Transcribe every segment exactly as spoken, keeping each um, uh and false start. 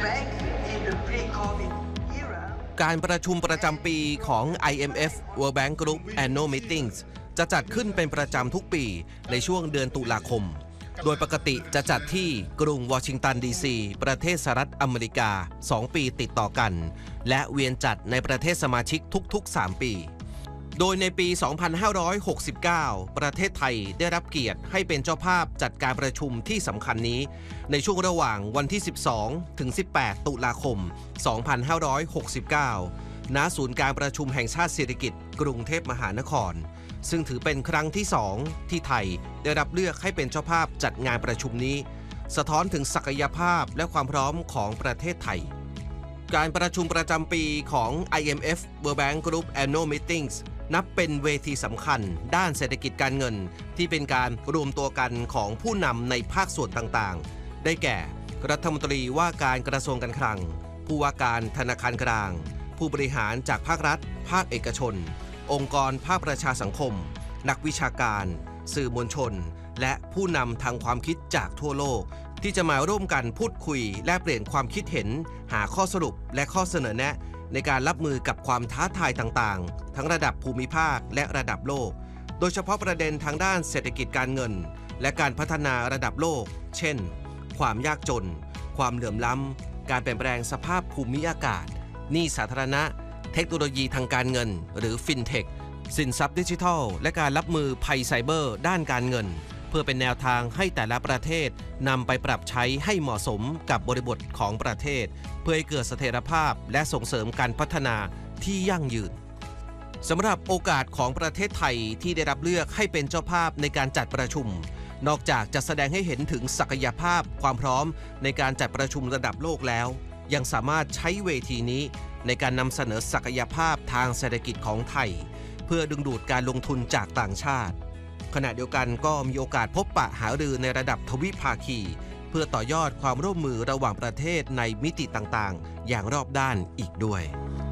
การประชุมประจำปีของ ไอ เอ็ม เอฟ World Bank Group Annual Meetings จะจัดขึ้นเป็นประจำทุกปีในช่วงเดือนตุลาคมโดยปกติจะจัดที่กรุงวอชิงตันดีซีประเทศสหรัฐอเมริกาสองปีติดต่อกันและเวียนจัดในประเทศสมาชิกทุกๆสามปีโดยในปี สองพันห้าร้อยหกสิบเก้า ประเทศไทยได้รับเกียรติให้เป็นเจ้าภาพจัดการประชุมที่สำคัญนี้ในช่วงระหว่างวันที่ สิบสอง ถึง สิบแปด ตุลาคม สองพันห้าร้อยหกสิบเก้า ณ ศูนย์การประชุมแห่งชาติสิริกิติ์กรุงเทพมหานครซึ่งถือเป็นครั้งที่สองที่ไทยได้รับเลือกให้เป็นเจ้าภาพจัดงานประชุมนี้สะท้อนถึงศักยภาพและความพร้อมของประเทศไทยการประชุมประจำปีของ ไอ เอ็ม เอฟ World Bank Group Annual Meetings นับเป็นเวทีสำคัญด้านเศรษฐกิจการเงินที่เป็นการรวมตัวกันของผู้นำในภาคส่วนต่างๆได้แก่รัฐมนตรีว่าการกระทรวงการคลังผู้ว่าการธนาคารกลางผู้บริหารจากภาครัฐภาคเอกชนองค์กรภาคประชาสังคมนักวิชาการสื่อมวลชนและผู้นำทางความคิดจากทั่วโลกที่จะมาร่วมกันพูดคุยและเปลี่ยนความคิดเห็นหาข้อสรุปและข้อเสนอแนะในการรับมือกับความท้าทายต่างๆทั้งระดับภูมิภาคและระดับโลกโดยเฉพาะประเด็นทางด้านเศรษฐกิจการเงินและการพัฒนาระดับโลกเช่นความยากจนความเหลื่อมล้ำการเปลี่ยนแปลงสภาพภูมิอากาศหนี้สาธารณะเทคโนโลยีทางการเงินหรือฟินเทคสินทรัพย์ดิจิทัลและการรับมือภัยไซเบอร์ด้านการเงินเพื่อเป็นแนวทางให้แต่ละประเทศนำไปปรับใช้ให้เหมาะสมกับบริบทของประเทศเพื่อให้เกิดเสถียรภาพและส่งเสริมการพัฒนาที่ยั่งยืนสำหรับโอกาสของประเทศไทยที่ได้รับเลือกให้เป็นเจ้าภาพในการจัดประชุมนอกจากจะแสดงให้เห็นถึงศักยภาพความพร้อมในการจัดประชุมระดับโลกแล้วยังสามารถใช้เวทีนี้ในการนำเสนอศักยภาพทางเศรษฐกิจของไทยเพื่อดึงดูดการลงทุนจากต่างชาติขณะเดียวกันก็มีโอกาสพบปะหารือในระดับทวิภาคีเพื่อต่อยอดความร่วมมือระหว่างประเทศในมิติต่างๆอย่างรอบด้านอีกด้วย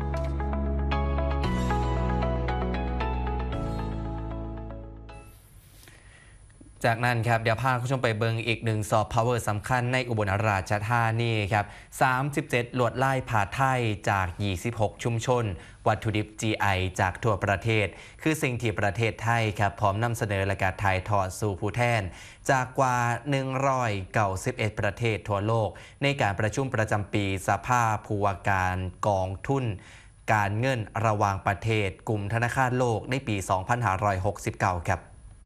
จากนั้นครับเดี๋ยวพาคุณผู้ชมไปเบิงอีกหนึ่งซอฟต์พาวเวอร์สำคัญในอุบลราชธานีครับสามสิบเจ็ดลวดลายผ้าไทยจากยี่สิบหกชุมชนวัตถุดิบ จี ไอ จากทั่วประเทศคือสิ่งที่ประเทศไทยครับพร้อมนำเสนอและการถ่ายทอดสู่ผู้แทนจากกว่าหนึ่งร้อยเก้าสิบเอ็ดประเทศทั่วโลกในการประชุมประจำปีสภาผู้ว่าการกองทุนการเงินระหว่างประเทศกลุ่มธนาคารโลกในปีสองพันห้าร้อยหกสิบเก้าครับ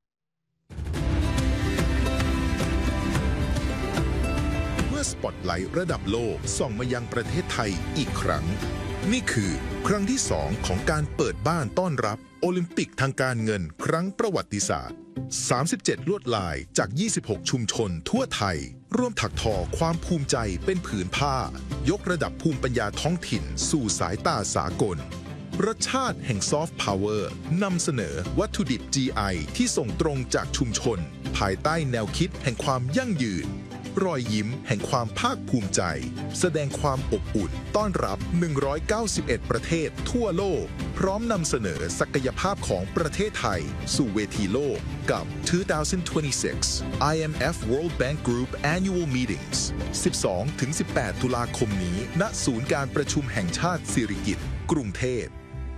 สปอตไลท์ระดับโลกส่องมายังประเทศไทยอีกครั้งนี่คือครั้งที่สองของการเปิดบ้านต้อนรับโอลิมปิกทางการเงินครั้งประวัติศาสตร์สามสิบเจ็ดลวดลายจากยี่สิบหกชุมชนทั่วไทยร่วมถักทอความภูมิใจเป็นผืนผ้ายกระดับภูมิปัญญาท้องถิ่นสู่สายตาสากลรสชาติแห่งซอฟต์พาวเวอร์นำเสนอวัตถุดิบ จี ไอ ที่ส่งตรงจากชุมชนภายใต้แนวคิดแห่งความยั่งยืนรอยยิ้มแห่งความภาคภูมิใจแสดงความอบอุ่นต้อนรับหนึ่งร้อยเก้าสิบเอ็ดประเทศทั่วโลกพร้อมนำเสนอศักยภาพของประเทศไทยสู่เวทีโลกกับ สองพันยี่สิบหก ไอ เอ็ม เอฟ World Bank Group Annual Meetings สิบสองถึงสิบแปด ตุลาคมนี้ณศูนย์การประชุมแห่งชาติสิริกิติ์กรุงเทพ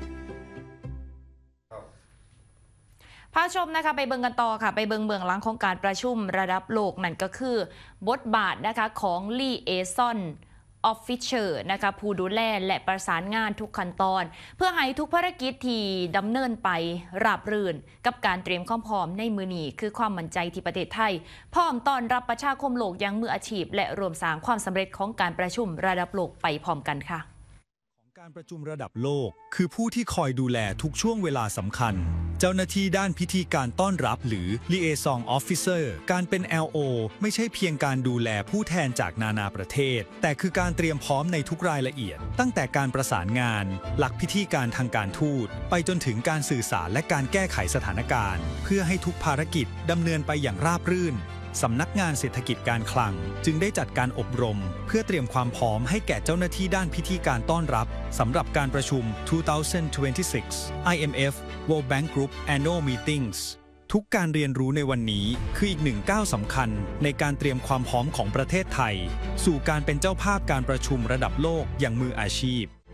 พาชมนะคะไปเบิงกันต่อค่ะไปเบิงเบื้องหลังของการประชุมระดับโลกนั่นก็คือบทบาทนะคะของลีเอซอนออฟฟิเชอร์นะคะผู้ดูแลและประสานงานทุกขั้นตอนเพื่อให้ทุกภารกิจที่ดำเนินไปราบรื่นกับการเตรียมความพร้อมในมือนี้คือความมั่นใจที่ประเทศไทยพร้อมต้อนรับประชาคมโลกอย่างมืออาชีพและรวมสร้างความสำเร็จของการประชุมระดับโลกไปพร้อมกันค่ะการประชุมระดับโลกคือผู้ที่คอยดูแลทุกช่วงเวลาสำคัญเจ้าหน้าที่ด้านพิธีการต้อนรับหรือ Liaison Officer การเป็น แอล โอ ไม่ใช่เพียงการดูแลผู้แทนจากนานาประเทศแต่คือการเตรียมพร้อมในทุกรายละเอียดตั้งแต่การประสานงานหลักพิธีการทางการทูตไปจนถึงการสื่อสารและการแก้ไขสถานการณ์เพื่อให้ทุกภารกิจดำเนินไปอย่างราบรื่นสำนักงานเศรษฐกิจการคลังจึงได้จัดการอบรมเพื่อเตรียมความพร้อมให้แก่เจ้าหน้าที่ด้านพิธีการต้อนรับสำหรับการประชุม สองพันยี่สิบหก ไอ เอ็ม เอฟ World Bank Group Annual Meetings ทุกการเรียนรู้ในวันนี้คืออีกหนึ่งก้าวสำคัญในการเตรียมความพร้อมของประเทศไทยสู่การเป็นเจ้าภาพการประชุมระดับโลกอย่างมืออาชีพ